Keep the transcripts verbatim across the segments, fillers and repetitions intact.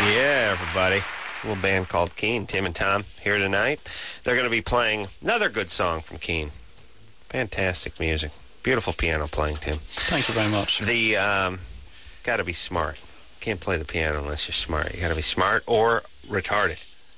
Yeah, everybody. A little band called Keane. Tim and Tom here tonight. They're going to be playing another good song from Keane. Fantastic music. Beautiful piano playing, Tim. Thank you very much. The, um, got to be smart. Can't play the piano unless you're smart. You got to be smart or retarded.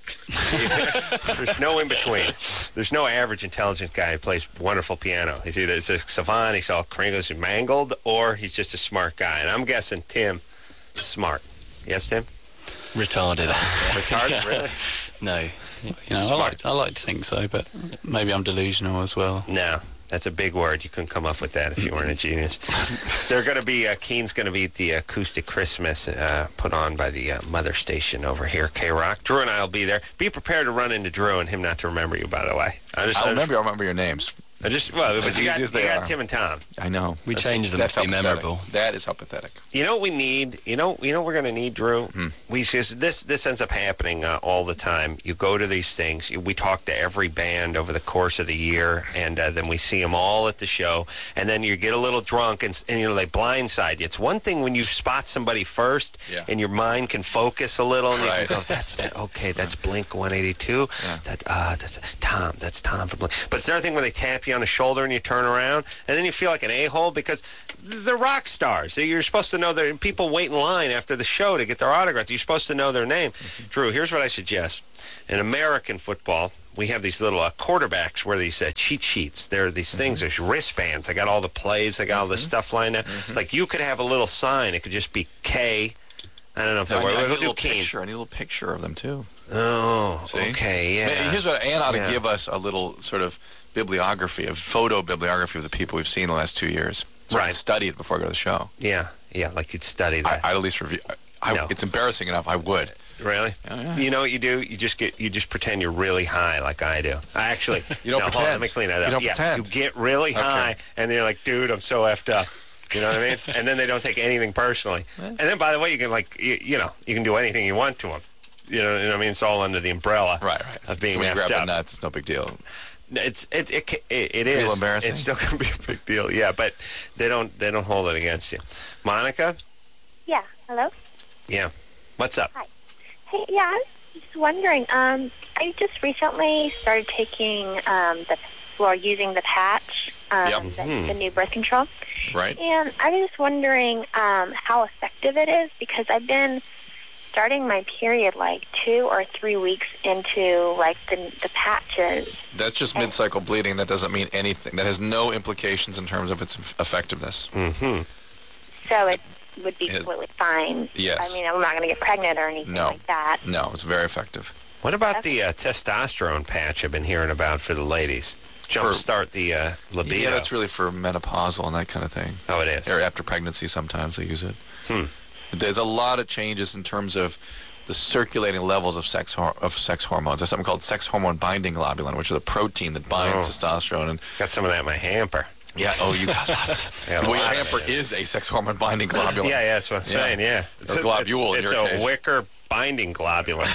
There's no in between. There's no average intelligent guy who plays wonderful piano. He's either it's a savant, he's all cringles and mangled, or he's just a smart guy. And I'm guessing Tim is smart. Yes, Tim? Retarded. Retarded, really? No. You know, I like I like to think so, but maybe I'm delusional as well. No. That's a big word. You couldn't come up with that if you weren't a genius. They're going to be, uh, Keane's going to be at the Acoustic Christmas uh, put on by the uh, Mother Station over here, K-Rock. Drew and I will be there. Be prepared to run into Drew and him not to remember you, by the way. I just, I'll remember, I'll remember your names. I just, well, but as you got, as you got are. Tim and Tom. I know. We That's, changed them to be memorable. That is how pathetic. You know what we need? You know, you know what we're going to need, Drew? Hmm. We just, this this ends up happening uh, all the time. You go to these things. You, we talk to every band over the course of the year, and uh, then we see them all at the show. And then you get a little drunk, and, and you know they blindside you. It's one thing when you spot somebody first, yeah. and your mind can focus a little, and right. you can go, "That's that. Okay, that's Blink one eighty-two. Yeah. That uh, that's Tom. That's Tom from Blink." But it's another thing when they tap you on the shoulder and you turn around, and then you feel like an a-hole because they're rock stars. You're supposed to know that people wait in line after the show to get their autographs. You're supposed to know their name. Mm-hmm. Drew, here's what I suggest. In American football, we have these little uh, quarterbacks where these uh, cheat sheets. There are these mm-hmm. things. There's wristbands. I got all the plays. I got mm-hmm. all the stuff lined up. Mm-hmm. Like you could have a little sign. It could just be K. I don't know if no, that works. I need, I need we'll a little do picture. I need a little picture of them too. Oh, See? okay, yeah. Here's what Ann ought to yeah. give us: a little sort of bibliography, of photo bibliography of the people we've seen in the last two years. So right. I can study it before I go to the show. Yeah, yeah, like you'd study that. I, I'd at least review. I, no. It's embarrassing enough. I would. Really? Yeah, yeah. You know what you do? You just get you just pretend you're really high, like I do. I actually you don't no, pretend. Hold on, let me clean that up. You don't yeah, pretend. You get really Okay. high, and they're like, "Dude, I'm so effed up." You know what I mean? And then they don't take anything personally. And then, by the way, you can like you, you know you can do anything you want to them. You know, you know what I mean? It's all under the umbrella right, right. of being so when you effed grab up. the nuts, it's no big deal. It's it it it, it Feel is. embarrassing? It's still gonna be a big deal. Yeah, but they don't they don't hold it against you. Monica? Yeah. Hello? Yeah. What's up? Hi. Hey, yeah, I was just wondering. Um, I just recently started taking um, the, well, using the patch, um, Yep. the, Mm-hmm. the new birth control. Right. And I was just wondering um, how effective it is because I've been starting my period like two or three weeks into like the the patches. That's just mid-cycle bleeding. That doesn't mean anything. That has no implications in terms of its effectiveness. Mm-hmm. So it would be It- completely fine. Yes. I mean, I'm not going to get pregnant or anything No. like that. No, it's very effective. What about the uh, testosterone patch I've been hearing about for the ladies? Jumpstart the uh, libido. Yeah, that's really for menopausal and that kind of thing. Oh, it is. Or after pregnancy, sometimes they use it. Hmm. There's a lot of changes in terms of the circulating levels of sex hor- of sex hormones. There's something called sex hormone binding globulin, which is a protein that binds Oh. testosterone. And Got some of that in my hamper. yeah, oh, you got lots. Yeah, a well, your lot of hamper it. is a sex hormone binding globulin. Yeah, yeah, that's what I'm Yeah. saying, yeah. Or globule in It's, your it's a case. wicker binding globulin.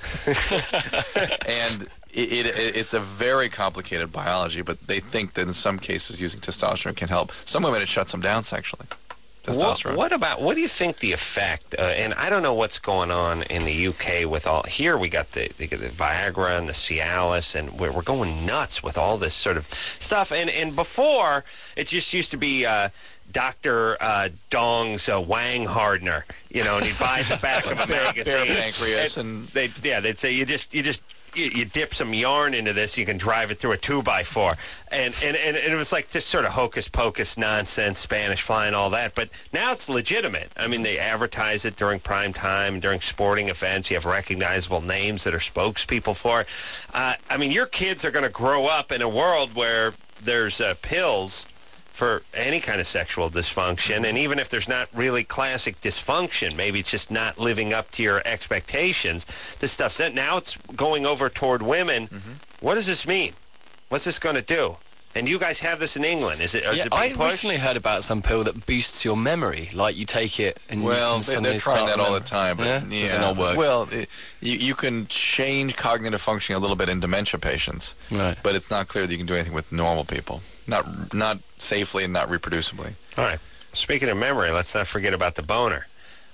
And it, it, it's a very complicated biology, but they think that in some cases using testosterone can help. Some women, it shuts them down sexually. What, Testosterone. what about, what do you think the effect, uh, and I don't know what's going on in the U K with all, here we got the, the, the Viagra and the Cialis, and we're, we're going nuts with all this sort of stuff. And, and before, it just used to be uh, Doctor Uh, Dong's uh, Wang Hardner, you know, and he'd buy the back of a Bare- magazine. bare pancreas and- they, yeah, they'd say you just, you just, you, you dip some yarn into this, you can drive it through a two by four, and and, and it was like this sort of hocus pocus nonsense, Spanish fly and all that. But now it's legitimate. I mean, they advertise it during prime time, during sporting events. You have recognizable names that are spokespeople for it. Uh, I mean, your kids are going to grow up in a world where there's uh, pills for any kind of sexual dysfunction, and even if there's not really classic dysfunction, maybe it's just not living up to your expectations, this stuff's it. Now it's going over toward women. Mm-hmm. What does this mean? What's this going to do? And you guys have this in England. Is it, is Yeah, it I being pushed? recently heard about some pill that boosts your memory. Like you take it and Well, you can they, suddenly they're trying start that all the remembering. time, but yeah? yeah. Does it not work? Well, it, you, you can change cognitive functioning a little bit in dementia patients, Right. but it's not clear that you can do anything with normal people. Not not safely and not reproducibly. All right. Speaking of memory, let's not forget about the boner.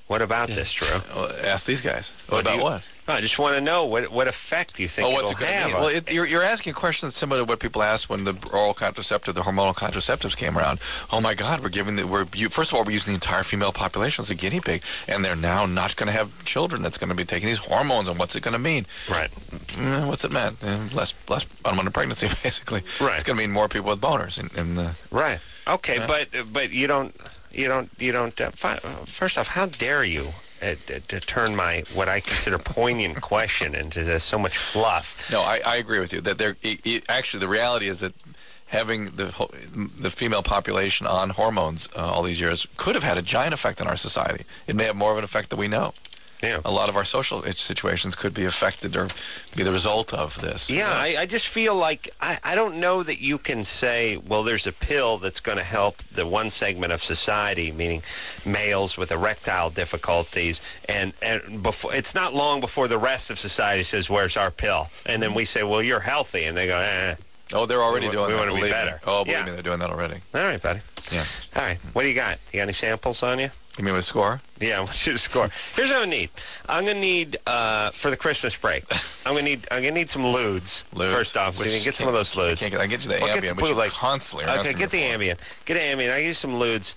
What about this, Drew? Well, ask these guys. What, What do about you- what? No, I just want to know what what effect do you think Oh, what's it'll it going to have? mean? on- Well, it, you're, you're asking a question that's similar to what people asked when the oral contraceptive, the hormonal contraceptives came around. Oh my God, we're giving the, we're you, first of all, we're using the entire female population as a guinea pig, and they're now not going to have children. That's going to be taking these hormones, and what's it going to mean? Right. Mm, what's it meant? Uh, less less unwanted pregnancy, basically. Right. It's going to mean more people with boners in, in the. Right. Okay, Yeah. but but you don't you don't you don't. Uh, fi- first off, how dare you? Uh, to, to turn my what I consider poignant question into uh, so much fluff. No, I, I agree with you that there. It, it, actually, the reality is that having the ho- the female population on hormones uh, all these years could have had a giant effect on our society. It may have more of an effect than we know. Yeah. A lot of our social situations could be affected or be the result of this. Yeah, I, I just feel like I, I don't know that you can say, well, there's a pill that's going to help the one segment of society, meaning males with erectile difficulties, and, and before it's not long before the rest of society says, where's our pill? And then we say, well, you're healthy, and they go, eh. Oh, they're already We- doing we that. wanna be believe me. better. Oh, believe Yeah. me, they're doing that already. All right, buddy. Yeah. All right, what do you got? You got any samples on you? You mean with score? Yeah, I want you to score. Here's what I need. I'm gonna need uh, for the Christmas break. I'm gonna need. I'm gonna need some ludes. Ludes? First off, so you Which can get some of can't- those ludes. I can't get- I can get you the Well, Ambien, the which you bootleg. constantly are Okay, asking get the me for. Ambien. Get Ambien. I give you some ludes.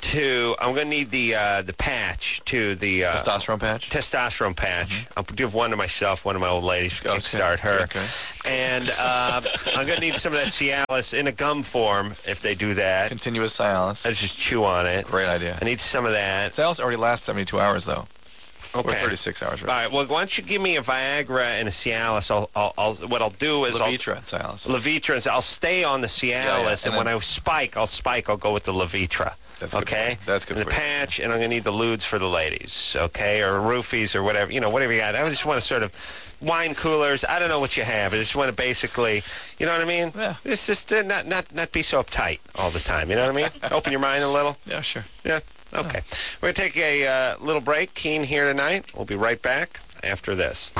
To I'm gonna need the uh, the patch to the uh, Testosterone patch? testosterone patch. I'll give one to myself, one to my old lady. So Okay. kickstart her. Okay. And uh, I'm gonna need some of that Cialis in a gum form if they do that. Continuous Cialis. I just chew on it. Great idea. I need some of that. Cialis already lasts seventy-two hours, though. Or Okay. thirty-six hours, All right? right. Well, why don't you give me a Viagra and a Cialis? I'll, I'll, I'll what I'll do is Levitra Cialis. I'll Levitra. Is I'll stay on the Cialis, Yeah, yeah, and, and when then- I spike, I'll spike. I'll go with the Levitra. That's good okay. for you. That's good and for the you. patch, and I'm gonna need the ludes for the ladies. Okay, or roofies or whatever. You know, whatever you got. I just want to sort of wine coolers. I don't know what you have. I just want to basically, you know what I mean? Yeah. It's just uh, not not not be so uptight all the time. You know what I mean? Open your mind a little. Yeah, sure. Yeah. Okay. We're going to take a uh, little break. Keen here tonight. We'll be right back after this.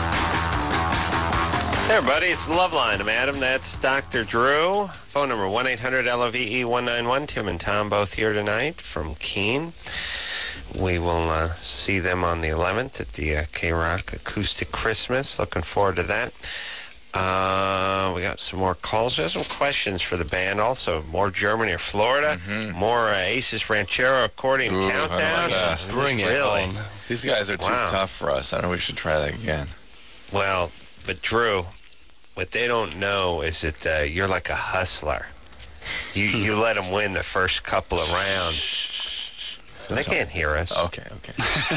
Hey, everybody. It's the Love Line. I'm Adam. That's Doctor Drew. Phone number one eight hundred L O V E one nine one. Tim and Tom both here tonight from Keene. We will uh, see them on the eleventh at the uh, K-Rock Acoustic Christmas. Looking forward to that. Uh, we got some more calls. We have some questions for the band also. More Germany or Florida. More uh, Aces Ranchero Accordion Ooh, I Countdown. like that. Bring it Really? on. These guys are too Wow. tough for us. I don't know. We should try that again. Well, but Drew, what they don't know is that uh, you're like a hustler. You you let them win the first couple of rounds. They can't hear us. Okay, okay.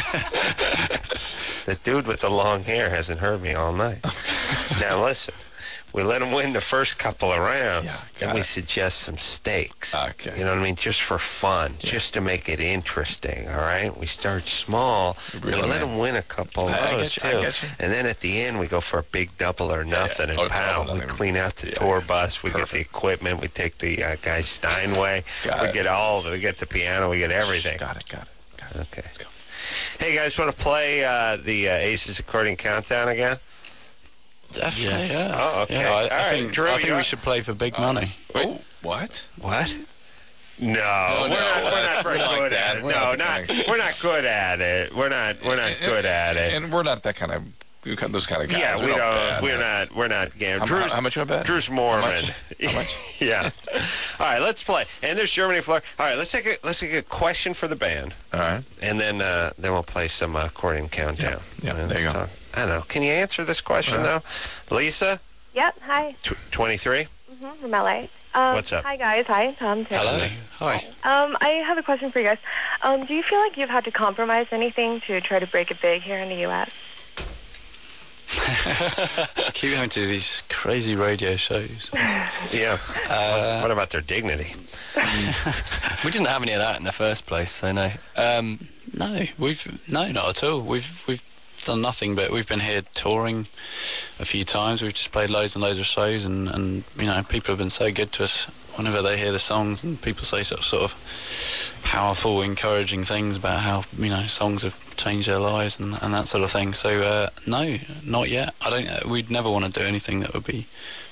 The dude with the long hair hasn't heard me all night. Now listen, we let them win the first couple of rounds, Yeah, and got we it. suggest some stakes. Okay. You know what I mean? Just for fun, just to make it interesting. All right. We start small. Really, we let man. them win a couple of I- I those get you, I too, get you. and then at the end we go for a big double or nothing, yeah. and Oh, pow, double we nothing. clean out the Yeah, tour yeah. bus. We get the Perfect. equipment. We take the uh, guy Steinway. Got we it. get all of it. We get the piano. We get everything. Got it, got it. Got it. Okay. Let's go. Hey guys, want to play uh, the uh, Aces Accordion Countdown again? Definitely, Yes. yeah. Oh, okay. Yeah, I, All I right, think, Drew, I think you're we up. should play for big money. Oh, what? What? No, no, we're not. We're not that's very not like good that. at it. We're No, not not. the kind We're not good at it. We're not. We're not good at it. And we're not that kind of, we kind- those kind of guys. Yeah, we don't don't. bet. We're not. We're not. Game. How, Drew's, how, how much you want to bet? Drew's Mormon. How much? How much? Yeah. All right, let's play. And there's Germany, Florida. All right, let's take a let's take a question for the band, All right. and then uh, then we'll play some uh, accordion countdown. Yeah, And there you let's go. talk- I don't know. Can you answer this question Uh, though, Lisa? Yep. Hi. Tw- twenty-three. Mm-hmm, from L A. Um, What's up? Hi, guys. Hi, Tom. Tim. Hello. Hi. Um, I have a question for you guys. Um, do you feel like you've had to compromise anything to try to break it big here in the U S? I keep going to these crazy radio shows. Yeah. Uh, What about their dignity? We didn't have any of that in the first place, so no. Um, no, we've no, not at all. We've we've done nothing, but we've been here touring a few times. We've just played loads and loads of shows, and, and you know, people have been so good to us whenever they hear the songs, and people say sort of, sort of powerful, encouraging things about how, you know, songs have changed their lives and, and that sort of thing. So uh, no, not yet. I don't. Uh, we'd never want to do anything that would be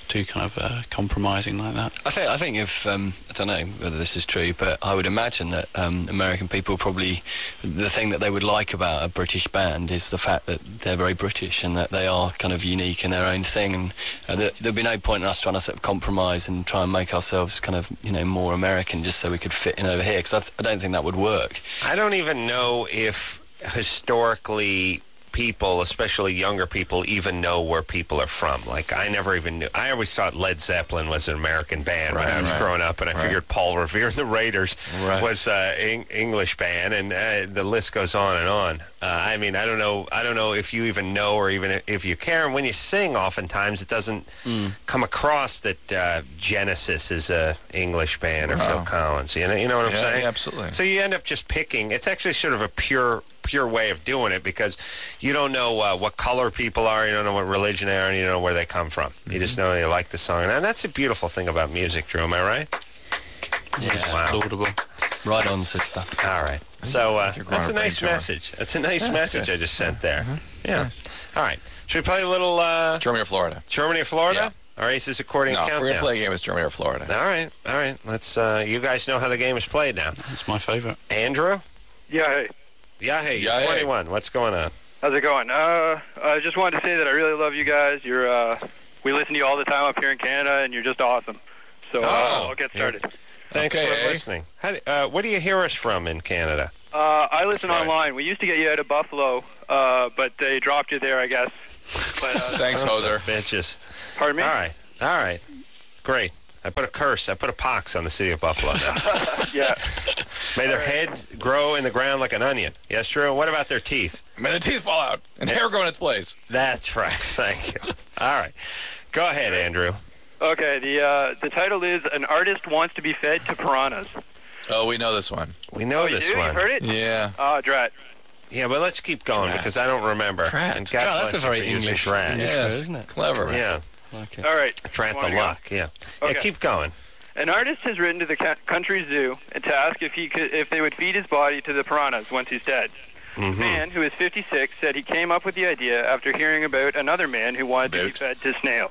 too kind of uh, compromising like that. I think I think if um, I don't know whether this is true, but I would imagine that um, American people probably the thing that they would like about a British band is the fact that they're very British and that they are kind of unique in their own thing, and uh, there, there'd be no point in us trying to sort of compromise and try and make ourselves kind of you know more American just so we could fit in over here, because I don't think that would work. I don't even know if historically people, especially younger people, even know where people are from. Like, I never even knew. I always thought Led Zeppelin was an American band Right, when I was right. growing up, and I Right. figured Paul Revere and the Raiders Right. was an Eng- English band, and uh, the list goes on and on. Uh, I mean, I don't know. I don't know if you even know, or even if you care. And when you sing, oftentimes it doesn't come across that uh, Genesis is a English band or Wow. Phil Collins. You know, you know what I'm Yeah, saying? yeah, absolutely. So you end up just picking. It's actually sort of a pure pure way of doing it, because you don't know uh, what color people are, you don't know what religion they are, and you don't know where they come from. You just know you like the song. And that's a beautiful thing about music, Drew. Am I right? Yeah, Wow. laudable. Right on, sister. All right. So uh, You're growing that's a up nice big, Trevor. message. That's a nice Yeah, message good. I just sent there. Mhm. Yeah. Nice. All right. Should we play a little uh, Germany or Florida? Germany or Florida? Our Aces Accordion No, if Countdown. we're going to play a game, it's Germany or Florida. All right. All right. Let's. Uh, you guys know how the game is played now. That's my favourite. Andrew? Yeah, hey, Yeah, hey, Yeah, hey. twenty-one. What's going on? how's it going? Uh, I just wanted to say that I really love you guys. You're, uh, we listen to you all the time up here in Canada, and you're just awesome. So uh, Oh, I'll get yeah. started. Thanks Okay, for eh? listening. How do, uh, where do you hear us from in Canada? Uh, I listen right. online. We used to get you out of Buffalo, uh, but they dropped you there, I guess. But, uh, Thanks, Hoser. Bitches. pardon me? All right. All right. Great. I put a curse. I put a pox on the city of Buffalo. Yeah. May their head grow in the ground like an onion. Yes, Drew? What about their teeth? May the teeth fall out and hair grow in its place. That's right. Thank you. All right. Go ahead, Andrew. Okay, the uh, the title is An Artist Wants to Be Fed to Piranhas. Oh, we know this one. We know Oh, you this do? one. You heard it? Yeah. Ah, drat. Yeah, but let's keep going Drat. because I don't remember. Drat. And God Drat, bless that's a you very for using English- drat. English- Yes. isn't it? Clever. Yeah. Like it. All right. Drat the Wanna go? luck. Yeah. Yeah, Okay. keep going. An artist has written to the ca- country zoo to ask if he could, if they would feed his body to the piranhas once he's dead. Mm-hmm. Man, who is fifty-six, said he came up with the idea after hearing about another man who wanted to be Boot. fed to snails.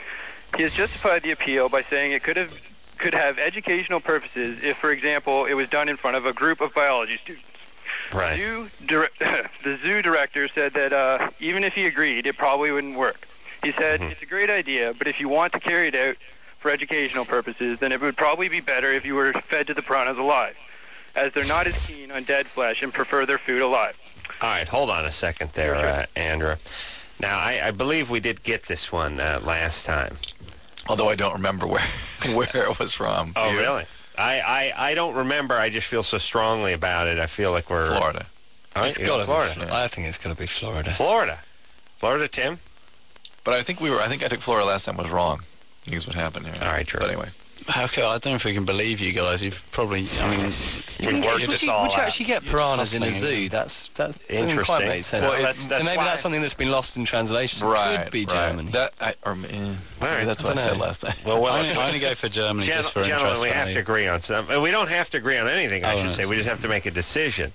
He has justified the appeal by saying it could have could have educational purposes if, for example, it was done in front of a group of biology students. Right. Zoo dir- the zoo director said that uh, even if he agreed, it probably wouldn't work. He said, Mhm. it's a great idea, but if you want to carry it out for educational purposes, then it would probably be better if you were fed to the piranhas alive, as they're not as keen on dead flesh and prefer their food alive. All right, hold on a second there, Sure. uh, Andrew. Now, I, I believe we did get this one uh, last time. Although I don't remember where where it was from. Oh, You? really? I, I, I don't remember. I just feel so strongly about it. I feel like we're... Florida. All right, It's you're got to Florida. Be, I think it's got to be Florida. Florida. Florida, Tim? But I think we were. I think I took Florida last time was wrong. Here's what happened here. All right, Drew. But anyway. How can, I don't know if we can believe you guys. You've probably, I mean, We worked would this you, all would you out. actually get You're piranhas in a hustling, zoo? That's that's doesn't Interesting. quite make sense. Well, so, that's- that's so maybe why- that's something that's been lost in translation. Right. Could be right. Germany. That I or eh, maybe that's I what I don't said know. last time. Well, well I, only, I only go for Germany Gen- just for gentlemen, interest we have to value. agree on something. We don't have to agree on anything, I Oh, should no, say. We just have to make a decision.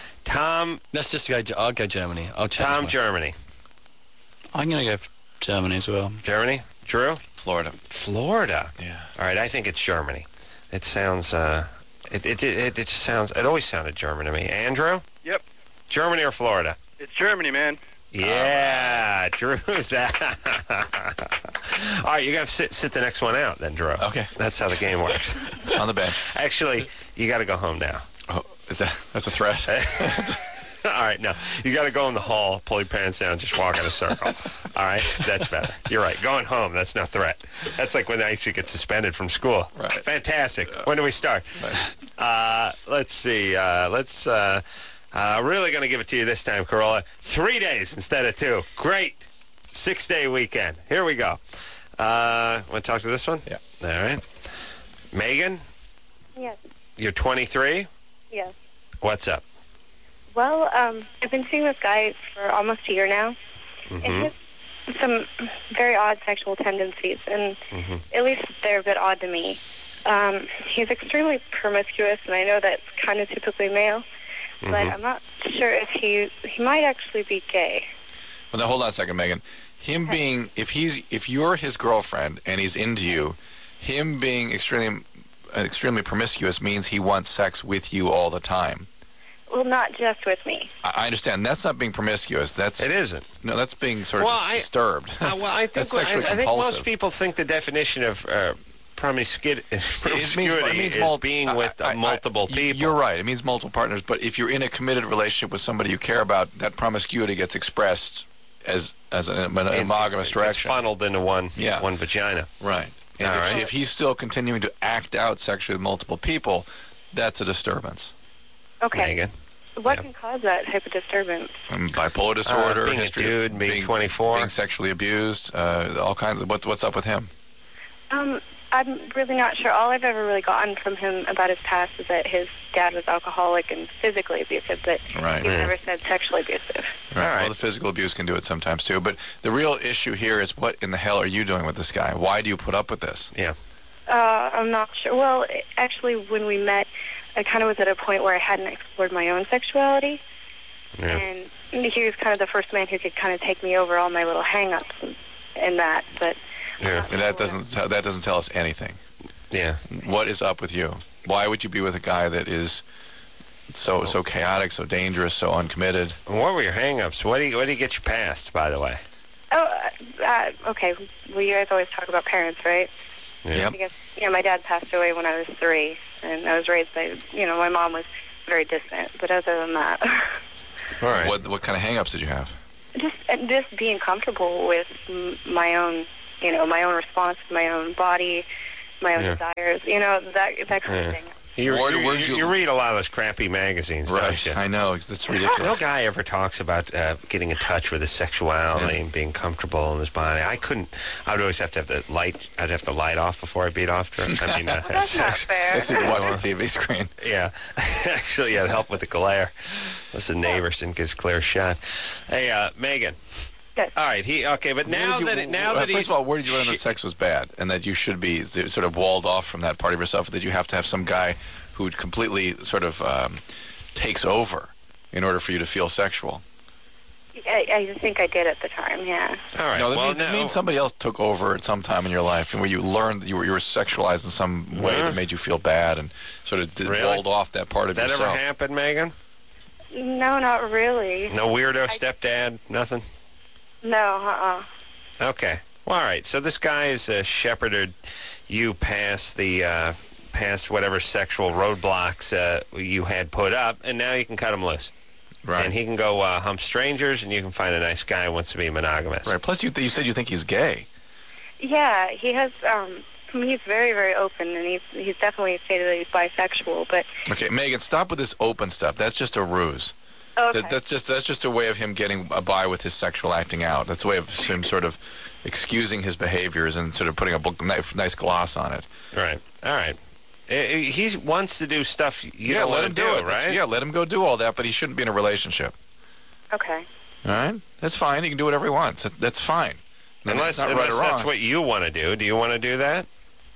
Tom, Let's just go. I'll go Germany. I'll change Tom, my- Germany. I'm going to go for Germany as well. Germany? Drew? Florida. Florida. Yeah. All right, I think it's Germany. It sounds, uh, it, it, it, it just sounds, it always sounded German to me. Andrew? Yep. Germany or Florida? It's Germany, man. Yeah, Drew's that. All right, you're going to sit, sit the next one out then, Drew. Okay. That's how the game works. On the bench. Actually, you got to go home now. Oh, is that that's a threat? All right, no. You got to go in the hall, pull your pants down, just walk in a circle. All right? That's better. You're right. Going home, that's no threat. That's like when I used to get suspended from school. Right. Fantastic. When do we start? Right. Uh, let's see. Uh, let's, uh, uh, really going to give it to you this time, Corolla. Three days instead of two. Great. Six-day weekend. Here we go. Uh, want to talk to this one? Yeah. All right. Megan, Yes. you're twenty-three. Yes. What's up? Well, um, I've been seeing this guy for almost a year now, Mm-hmm. and he has some very odd sexual tendencies, and Mhm. at least they're a bit odd to me. Um, he's extremely promiscuous, and I know that's kind of typically male, but Mhm. I'm not sure if he he might actually be gay. Well, now hold on a second, Megan. Him being, if he's, if you're his girlfriend and he's into you, him being extremely, extremely promiscuous means he wants sex with you all the time. Well, not just with me. I, I understand. That's not being promiscuous. That's It isn't. No, that's being sort of Well, dis- I- disturbed. Uh, well, I think That's I, I sexually think compulsive. most people think the definition of uh, promiscu- promiscuity it means is mul- being with I- uh, I- multiple I- people. You're right. It means multiple partners. But if you're in a committed relationship with somebody you care about, that promiscuity gets expressed as as a, a monogamous It's direction. funneled into one Yeah. one vagina. Right. And All if, right. if he's still continuing to act out sexually with multiple people, that's a disturbance. Okay. Megan. What Yeah. can cause that type of disturbance? Um, bipolar disorder, Uh, being a history dude, of being twenty-four. being sexually abused, uh, all kinds of. What, what's up with him? Um, I'm really not sure. All I've ever really gotten from him about his past is that his dad was alcoholic and physically abusive, but Right. he's never said sexually abusive. Right. All right. Well, the physical abuse can do it sometimes too. But the real issue here is, what in the hell are you doing with this guy? Why do you put up with this? Yeah. Uh, I'm not sure. Well, actually, when we met, I kind of was at a point where I hadn't explored my own sexuality, Yeah. and he was kind of the first man who could kind of take me over all my little hang-ups and, and that. But Yeah. And that doesn't that doesn't tell us anything. Yeah. What is up with you? Why would you be with a guy that is so so chaotic, so dangerous, so uncommitted? What were your hang-ups? What do you, what do you get you past, by the way? oh, uh, uh, okay. Well, you guys always talk about parents, right? Yeah. I guess, you know, my dad passed away when I was three, and I was raised by, you know, my mom was very distant. But other than that, All right. What what kind of hang-ups did you have? just and just being comfortable with m- my own, you know, my own response to my own body, my own Yeah. desires, you know, that that kind Yeah. of thing. You, Where- you, where did you, you- you read a lot of those crappy magazines, don't you? I know. That's No ridiculous. guy ever talks about uh, getting in touch with his sexuality Yeah. and being comfortable in his body. I couldn't. I would always have to have the light. I'd have the light off before I beat off. To her. I mean, uh, Well, that's not fair. Let's see you watch the T V screen. yeah. Actually, yeah, help with the glare. Listen, neighbors didn't get his clear shot. Hey, uh, Megan. Yes. All right. He okay, but Where now did you- that it, now uh, that first he's of all, where did you learn She- that sex was bad and that you should be sort of walled off from that part of yourself? That you have to have some guy who completely sort of um, takes over in order for you to feel sexual? I, I think I did at the time, yeah. all right. No, that, well, means, that no. means somebody else took over at some time in your life, and where you learned that you were, you were sexualized in some way Yeah. that made you feel bad and sort of did, Really? walled off that part of that ever yourself. happened, Megan? No, not really. No weirdo I- stepdad, nothing. No, uh-uh. Okay. Well, all right. So this guy has uh, shepherded you past the uh, past whatever sexual roadblocks uh, you had put up, and now you can cut him loose. Right. And he can go uh, hump strangers, and you can find a nice guy who wants to be monogamous. Right. Plus, you th- you said you think he's gay. Yeah, he has, um, he's very, very open, and he's, he's definitely stated that he's bisexual, but, Okay, Megan, stop with this open stuff. That's just a ruse. okay. That, that's just that's just a way of him getting a by with his sexual acting out. That's a way of him sort of excusing his behaviors and sort of putting a bl- nice, nice gloss on it. Right. All right. Uh, He wants to do stuff you yeah, don't let want him to do, do, it. That's- right? Yeah, let him go do all that, but he shouldn't be in a relationship. Okay. All right, that's fine. He can do whatever he wants. That, that's fine. And Unless, it's not right unless or that's wrong. what you want to do. Do you want to do that?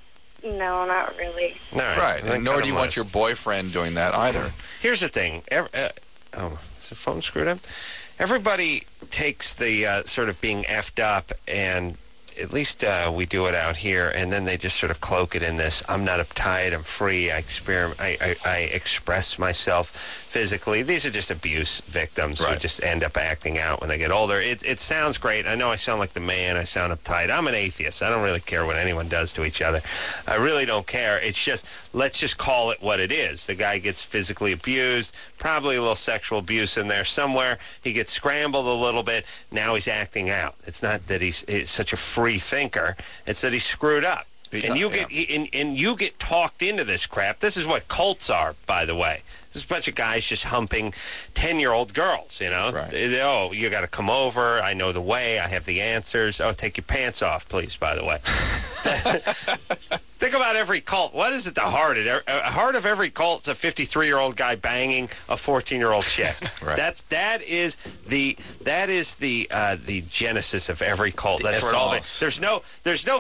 No, not really. All right. Right, Then and nor cut do you him want loose. your boyfriend doing that either. Here's the thing. Ev- uh, oh, is the phone screwed up? Everybody takes the uh, sort of being effed up, and at least uh, we do it out here, and then they just sort of cloak it in this, I'm not uptight, I'm free, I experiment, I, I, I express myself physically. These are just abuse victims who Right. just end up acting out when they get older. It, it sounds great. I know I sound like the man. I sound uptight. I'm an atheist. I don't really care what anyone does to each other. I really don't care. It's just, let's just call it what it is. The guy gets physically abused, probably a little sexual abuse in there somewhere. He gets scrambled a little bit. Now he's acting out. It's not that he's, he's such a free thinker. It's that he's screwed up. Yeah, And you yeah. get and, and you get talked into this crap. This is what cults are, by the way. This is a bunch of guys just humping ten-year-old girls, you know? Right. They- Oh, you got to come over. I know the way. I have the answers. Oh, take your pants off, please, by the way. Think about every cult. What is at the heart? At the heart of every cult is a fifty-three-year-old guy banging a fourteen-year-old chick. Right. That's that is the that is the uh, the genesis of every cult. That's where it all. essence. There's no there's no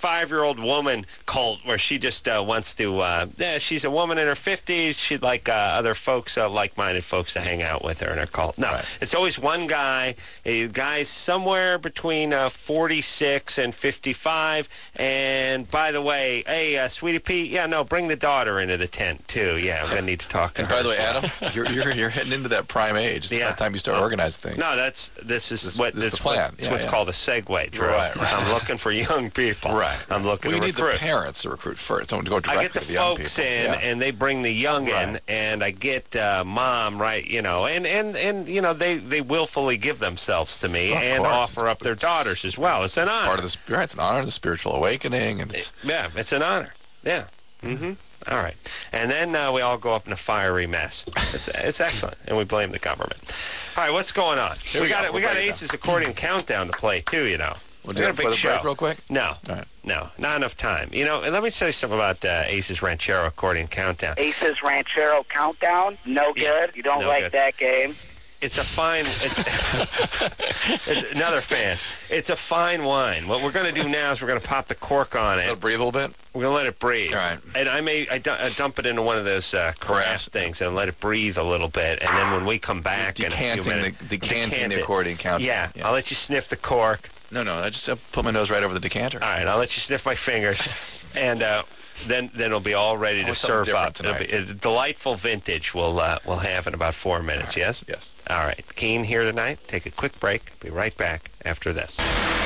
fifty-five-year-old woman cult where she just uh, wants to. Uh, yeah, she's a woman in her fifties. She'd like uh, other folks, uh, like-minded folks to hang out with her in her cult. No, Right. it's always one guy. A guy's somewhere between uh, forty-six and fifty-five. And by the way, hey, uh, Sweetie Pete, yeah, no, bring the daughter into the tent too. Yeah, I'm gonna need to talk to And her. by the way, as well. Adam, you're, you're you're heading into that prime age. It's Yeah. about time you start organizing things. No, that's this is This- what this is this the plan. what's, Yeah, what's yeah. called a segue, Drew. Right, right. I'm looking for young people. Right. I'm looking We to need recruit. the parents to recruit first. Don't go directly I get the to the young folks people. in, Yeah. and they bring the young in, Right. and I get uh, mom, right? You know, and, and, and you know they, they willfully give themselves to me Of and course. offer up their daughters as well. It's an honor. Part of the sp- right, it's an honor, the spiritual awakening, and it's, Yeah, it's an honor. Yeah. Mm-hmm. All right. And then uh, we all go up in a fiery mess. It's, it's excellent, and we blame the government. All right, what's going on? we we got go. it. We We'll got break it Ace's accordion countdown to play too. You know, We'll we do got that a big before the show. break real quick? No, All right. no, not enough time. You know, and let me tell you something about uh, Ace's Ranchero accordion countdown. Ace's Ranchero Countdown, no good. Yeah, You don't no like good. that game. It's a fine. It's, it's another fan. It's a fine wine. What we're going to do now is we're going to pop the cork on Let it. it breathe a little bit. We're going to let it breathe. All right. And I may I, du- I dump it into one of those uh, craft Crafts. things and let it breathe a little bit. And then when we come back in a few Decanting minutes, the- decanting decant the it. accordion countdown. Yeah, Yeah. I'll let you sniff the cork. No, no, I just uh, put my nose right over the decanter. All right, I'll let you sniff my fingers, and uh, then then it'll be all ready to want something serve up. different It'll be a delightful vintage. We'll uh, we'll have in about four minutes. Yes. Yes. All right, Keen here tonight. Take a quick break. Be right back after this.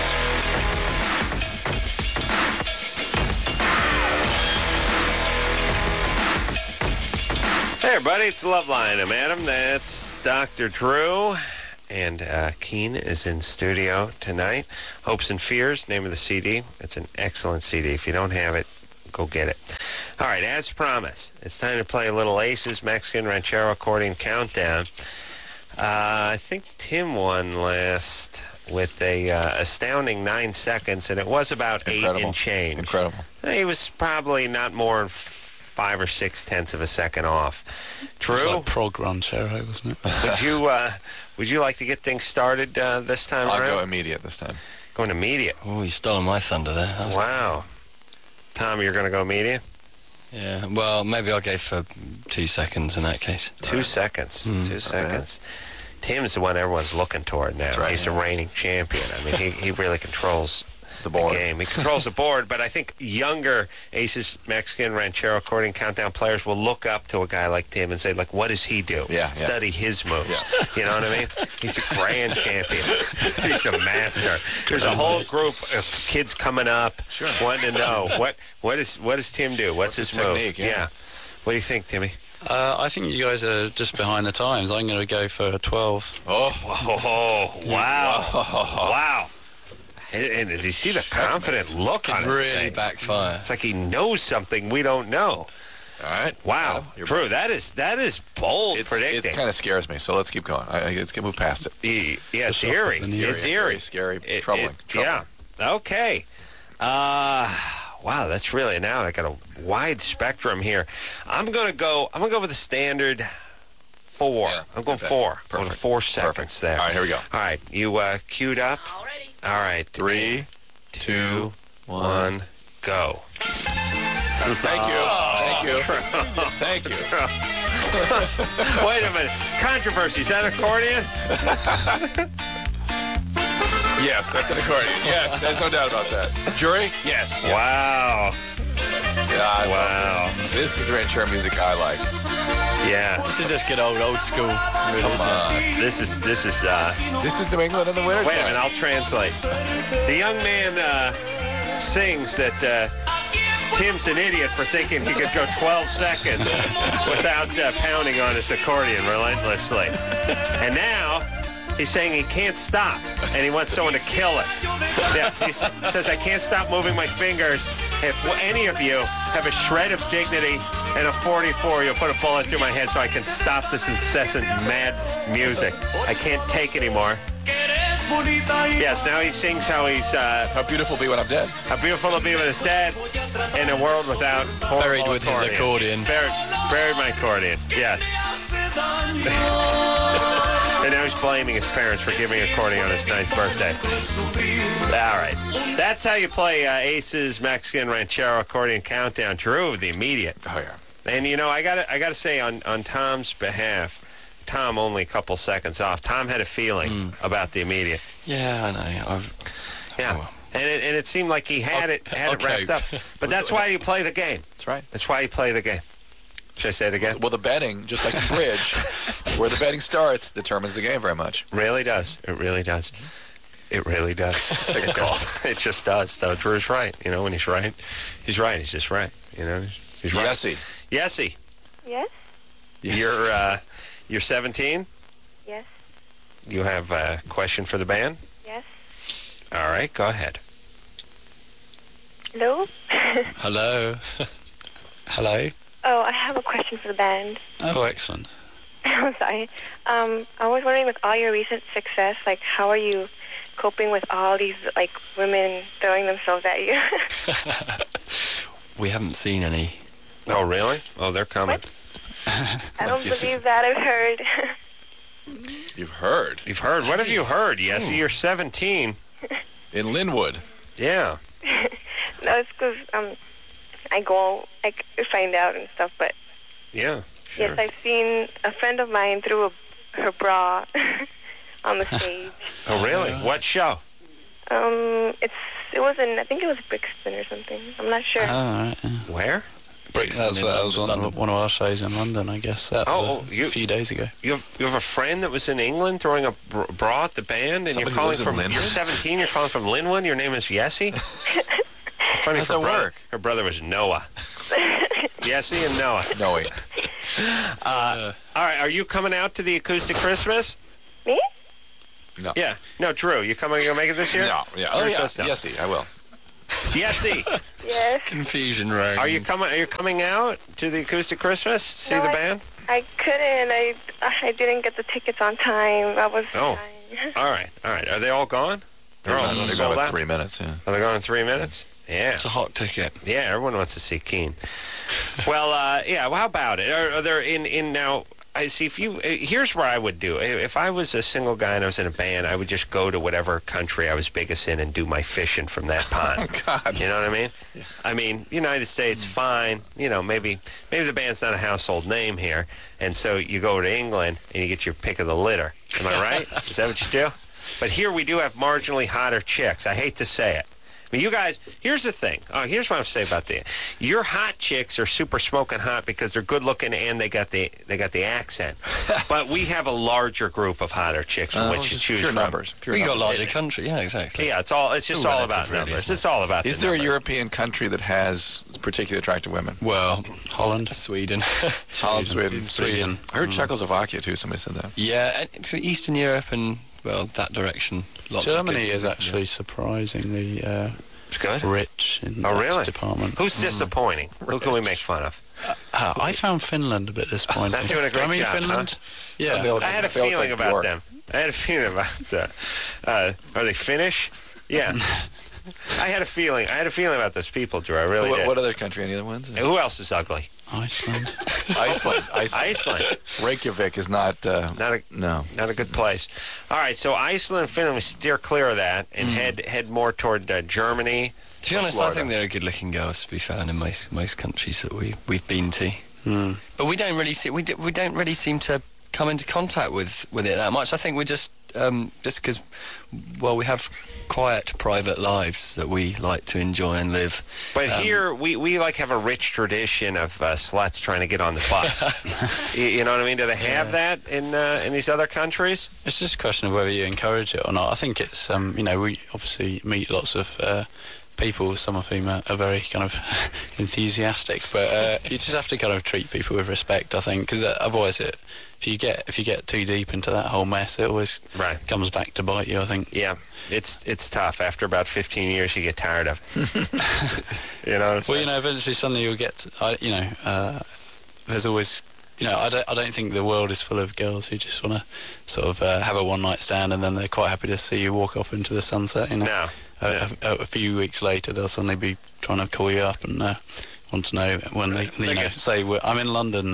Hey, everybody, it's Loveline. I'm Adam. That's Doctor Drew. And uh, Keen is in studio tonight. Hopes and Fears, name of the C D. It's an excellent C D. If you don't have it, go get it. All right, as promised, it's time to play a little Aces Mexican Ranchero Accordion Countdown. Uh, I think Tim won last with a uh, astounding nine seconds, and it was about eight Incredible. and change. Incredible. He was probably not more than five or six tenths of a second off. It's Drew, like prog ranchero, wasn't it? would you uh, would you like to get things started uh, this time I'll around? go immediate this time. Going immediate. Oh, you stole my thunder there. That was- Wow. Tom, you're going to go immediate? Yeah, well, maybe I'll go for two seconds in that case. Two seconds. Mm. Two seconds. Tim's the one everyone's looking toward now. That's right, He's yeah. the reigning champion. I mean, he, he really controls The the board. game. He controls the board, but I think younger Aces Mexican Ranchero Accordion Countdown players will look up to a guy like Tim and say, like, what does he do? Yeah, yeah. Study his moves. Yeah. You know what I mean? He's a grand champion. He's a master. There's a whole group of kids coming up Sure. wanting to know, what what is what does Tim do? What's, What's his, his move? technique, yeah. What do you think, Timmy? Uh, I think you guys are just behind the times. I'm going to go for twelve. Oh, Oh, wow. Wow. And, and does he see the confident look on Could his really face? backfire. It's like he knows something we don't know. all right. Wow. Adam, you're- Drew, that is that is bold It's, predicting. it kind of scares me, so let's keep going. I, I, let's get move past it. E- yeah, it's It's a eerie. shock of the It's Very eerie. scary, It- troubling, it- troubling. Yeah. Okay. Uh, wow, that's really, now I got a wide spectrum here. I'm going to go, I'm going to go with the standard four. Yeah, I'm going okay. four. I'm going Perfect. four seconds Perfect. there. All right, here we go. All right, you uh, queued up? All right. Three, two, one, go. Thank you. Thank you. Thank you. Wait a minute. Controversy. Is that accordion? Yes, that's an accordion. Yes, there's no doubt about that. Jury? Yes. Wow. Yeah, I love Wow. This. this is ranchero music I like. Yeah. This is just good old old school. Really, Come isn't it? on. This is, this is, uh, This is New England in the winter wait a minute. I'll translate. The young man uh, sings that uh, Tim's an idiot for thinking he could go twelve seconds without uh, pounding on his accordion relentlessly. And now he's saying he can't stop, and he wants someone to kill it. Yeah, he s- says, I can't stop moving my fingers. If w- any of you have a shred of dignity and a forty-four, you'll put a bullet through my head so I can stop this incessant mad music. I can't take anymore. Yes, now he sings how he's, uh, How beautiful be when I'm dead. how beautiful it'll be when it's dead in a world without horrible Buried with his accordions. accordion. Buried, buried my accordion, yes. And now he's blaming his parents for giving accordion on his ninth birthday. All right. That's how you play uh, Ace's Mexican Ranchero Accordion Countdown. Drew, the immediate. Oh, yeah. And you know, I got I got to say on on Tom's behalf, Tom only a couple seconds off. Tom had a feeling Mm. about the immediate. Yeah, I know. I've. Yeah. Oh. And it, and it seemed like he had it had it Okay. wrapped up. But that's why you play the game. That's right. That's why you play the game. Should I say it again? Well, the betting, just like in bridge, where the betting starts determines the game very much. Really does. It really does. It really does. take a call. It just does. Though Drew's right. You know, when he's right, he's right. He's just right. You know, he's right. Yesy. Yesy, Yes? Yes. you're uh, you're seventeen. Yes? You have a question for the band. Yes? All right, go ahead. Hello? Hello. Hello. Oh, I have a question for the band. Oh, excellent. I'm sorry. Um, I was wondering, with all your recent success, like, how are you coping with all these, like, women throwing themselves at you? We haven't seen any. Oh, really? Oh, they're coming. What? I don't Yes, believe that. I've heard. You've heard. You've heard. What have you heard? Yesy, you're seventeen. In Linwood. Yeah. No, it's because um, I go, I c- find out and stuff, but Yeah. Sure. yes, I've seen a friend of mine threw a, her bra on the stage. Oh, really? What show? Um, it's it was in, I think it was Brixton or something. I'm not sure. Oh, all right. Yeah. Where? Brixton That's in what, that was one, London. one of our shows in London, I guess. That was Oh, a oh, you- few days ago. You have you have a friend that was in England throwing a br- bra at the band, and Somebody you're who calling lives in from. Linwood? You're seventeen. You're calling from Linwood. Your name is Yesy. Funny. How's her that brother, work? Her brother was Noah. Yesy and Noah. No, wait. Uh, all right. Are you coming out to the Acoustic Christmas? Me? No. Yeah. No, Drew. You coming? You gonna make it this year? No. Yeah. Oh, Drew yeah. says no. Yesy, I will. Yesy. Yes. Confusion reigns. Are you coming? Are you coming out to the Acoustic Christmas? See No, the I- band? I couldn't. I I didn't get the tickets on time. I was Oh. trying. All right. All right. Are they all gone? They're all They're sold going with out? three minutes, yeah. Are they going in three minutes? Yeah. It's a hot ticket. Yeah, everyone wants to see Keane. Well, uh, yeah. Well, how about it? Are, are there in in now? I see. If you uh, here's what I would do. If I was a single guy and I was in a band, I would just go to whatever country I was biggest in and do my fishing from that pond. Oh, God. You know what I mean? I mean, United States, fine. You know, maybe maybe the band's not a household name here, and so you go to England and you get your pick of the litter. Am I right? Is that what you do? But here we do have marginally hotter chicks. I hate to say it. I mean, you guys, here's the thing. Oh, here's what I'm saying about the your hot chicks are super smoking hot because they're good looking and they got the they got the accent. But we have a larger group of hotter chicks from Uh, which to just choose pure from. numbers. Pure We got numbers. larger country, yeah, exactly. Yeah, it's all it's just Ooh, all relative, about really, numbers. isn't it? It's all about Is the there a numbers. European country that has particularly attractive women? Well, Holland. Sweden. Holland, Sweden. Sweden. I heard Czechoslovakia, too. Somebody said that. Yeah, and it's Eastern Europe and, well, that direction. Lots of Germany good- is actually surprisingly uh, It's good. rich in Oh, that really? department. Who's disappointing? Who can we make fun of? Uh, I found Finland a bit disappointing. Not doing a Do I great mean job, Finland? Yeah. They look- I had a they look feeling like about Bjork. them. I had a feeling about the. Uh, are they Finnish? Yeah. I had a feeling. I had a feeling about those people, Drew. I really What, did. what other country? Any other ones? Who else is ugly? Iceland. Iceland. Iceland. Iceland. Reykjavik is not. Uh, Not a no. not a good place. All right, so Iceland and Finland, we steer clear of that and head head more toward uh, Germany. To be honest, Florida. I think there are good-looking girls to be found in most most countries that we we've been to. Hmm. But we don't really see we d- we don't really seem to come into contact with, with it that much. I think we're just um, just because well we have quiet private lives that we like to enjoy and live. But Um, here we, we like have a rich tradition of uh, sluts trying to get on the bus. you, you know what I mean? Do they have that in uh, in these other countries? It's just a question of whether you encourage it or not. I think it's, um, you know, we obviously meet lots of uh, people, some of whom are, are very kind of enthusiastic, but uh, you just have to kind of treat people with respect, I think, because uh, otherwise it, if you get if you get too deep into that whole mess, it always Right. comes back to bite you, I think. Yeah, it's it's tough. After about fifteen years, you get tired of it. you know what I'm Well, saying? you know, eventually suddenly you'll get, I, you know, uh, there's always, you know, I don't, I don't think the world is full of girls who just want to sort of uh, have a one-night stand and then they're quite happy to see you walk off into the sunset, you know. No. A, a, a few weeks later, they'll suddenly be trying to call you up and uh, want to know when they, you know, say, well, I'm in London, uh,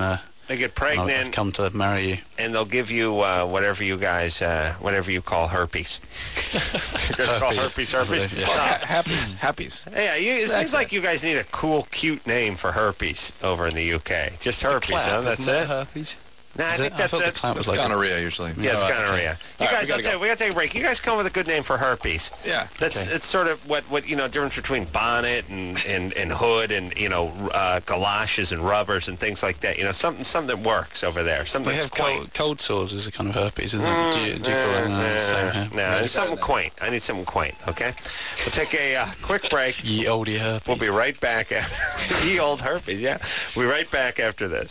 They get and pregnant. I've come to marry you. And they'll give you uh, whatever you guys, uh, whatever you call herpes. You guys call herpes herpes? Yeah. Ha- happies, happies. Yeah, you, it seems like you guys need a cool, cute name for herpes over in the U K. Just herpes, Clap, huh? That's isn't that it? herpes? No, I Is think it? that's I thought it. the clamp was It's like a- gonorrhea usually. Yeah, it's All right, gonorrhea. okay. You All right, guys, we I'll gotta tell you, go. we got to take a break. You guys come up with a good name for herpes. Yeah. That's Okay. it's sort of what, what you know difference between bonnet and, and, and hood and you know uh, galoshes and rubbers and things like that. You know something something that works over there. Something We that's have quaint. cold, cold sores is a kind of herpes, isn't it? Do you, do you call it uh, the same here? No, it's something quaint. I need something quaint. Okay, we'll take a uh, quick break. Ye olde herpes. We'll be right back. After, ye old herpes. Yeah, we'll be right back after this.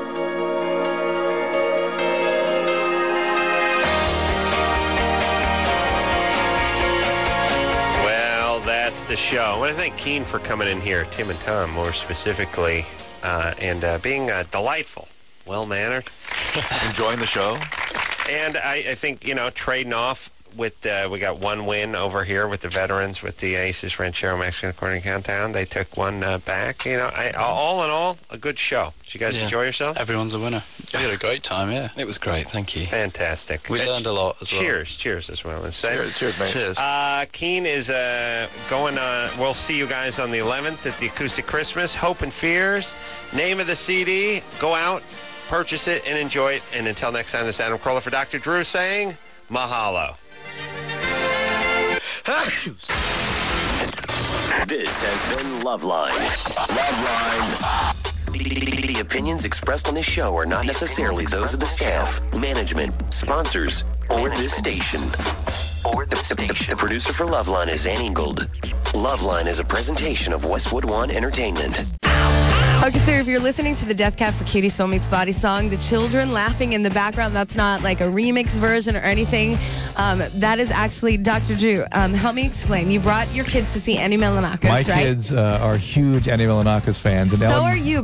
Well, that's the show. I want to thank Keen for coming in here, Tim and Tom more specifically, uh, and uh, being uh, delightful, well-mannered. Enjoying the show. And I, I think, you know, trading off with, uh, we got one win over here with the veterans, with the Aces, Ranchero Mexican According Countdown. They took one uh, back. You know, I, all in all, a good show. Did you guys Yeah. enjoy yourself? Everyone's a winner. We had a great time, yeah. It was great, thank you. Fantastic. We Uh, learned a lot as well. Cheers. Cheers as well. And say, Cheers, cheers, mate. Cheers. Uh, Keen is uh, going on. We'll see you guys on the eleventh at the Acoustic Christmas. Hope and Fears. Name of the C D. Go out, purchase it, and enjoy it. And until next time, this is Adam Carolla for Doctor Drew saying mahalo. This has been Loveline. Loveline. The, the opinions expressed on this show are not necessarily those of the staff, management, sponsors, or this station. Or the, the, the, the producer for Loveline is Ann Ingold. Loveline is a presentation of Westwood One Entertainment. Okay, so if you're listening to the Death Cab for Cutie Soul Meets Body song, the children laughing in the background, that's not like a remix version or anything. Um, that is actually Doctor Drew. Um, help me explain. You brought your kids to see Andy Milonakis, My right? kids uh, are huge Andy Milonakis fans. And So Ellen- are you.